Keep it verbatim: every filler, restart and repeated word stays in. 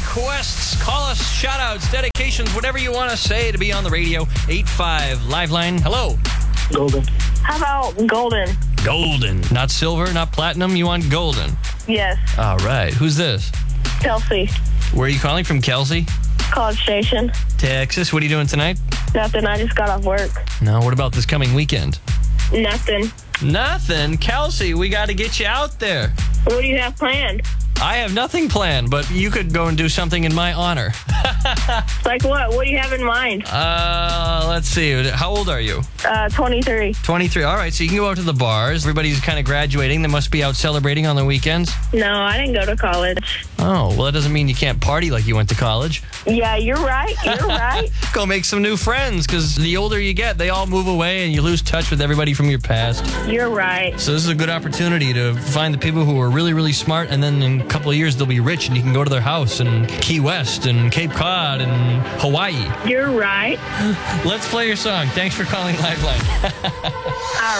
requests, call us, shout outs, dedications, whatever you want to say to be on the radio. eight five Liveline. Hello. Golden. How about golden? Golden. Not silver, not platinum. You want golden. Yes. All right. Who's this? Kelsey. Where are you calling from, Kelsey? College Station. Texas. What are you doing tonight? Nothing. I just got off work. No. What about this coming weekend? Nothing. Nothing. Kelsey, we got to get you out there. What do you have planned? I have nothing planned, but you could go and do something in my honor. Like what? What do you have in mind? Uh, let's see. How old are you? Uh, twenty-three. twenty-three. All right, so you can go out to the bars. Everybody's kind of graduating. They must be out celebrating on the weekends. No, I didn't go to college. Oh, well, that doesn't mean you can't party like you went to college. Yeah, you're right. You're right. Go make some new friends, because the older you get, they all move away and you lose touch with everybody from your past. You're right. So this is a good opportunity to find the people who are really, really smart, and then in a couple of years they'll be rich and you can go to their house in Key West and Cape Cod and Hawaii. You're right. Let's play your song. Thanks for calling Liveline.